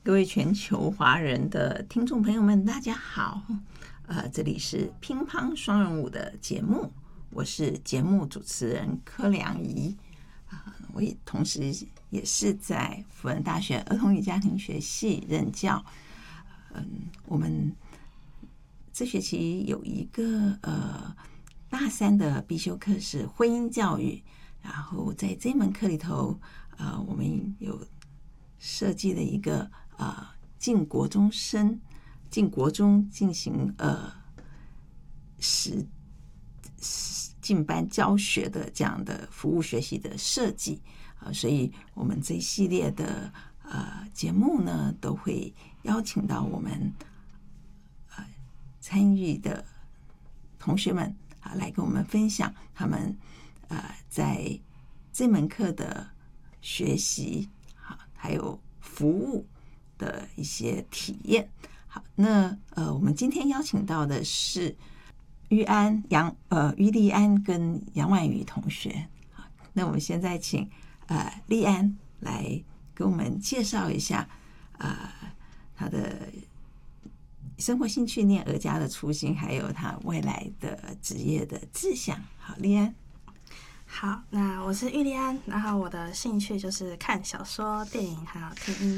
各位全球华人的听众朋友们，大家好。这里是乒乓双人舞的节目，我是节目主持人柯良仪。我也同时也是在辅仁大学儿童与家庭学系任教。我们这学期有一个大三的必修课是婚姻教育，然后在这门课里头，我们有设计了一个进国中进行进班教学的这样的服务学习的设计所以我们这一系列的节目呢，都会邀请到我们参与的同学们来跟我们分享他们在这门课的学习还有服务的一些体验。好，那我们今天邀请到的是于丽安跟杨婉瑜同学。好，那我们现在请丽安来给我们介绍一下她的生活兴趣、念儿家的初心，还有她未来的职业的志向。好，丽安。 好，那我是玉丽安，然后我的兴趣就是看小说、电影还有听音